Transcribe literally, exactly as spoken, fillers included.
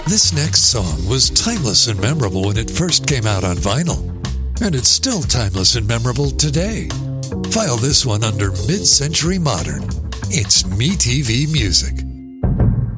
This next song was timeless and memorable when it first came out on vinyl, and it's still timeless and memorable today. File this one under mid-century modern. It's MeTV Music.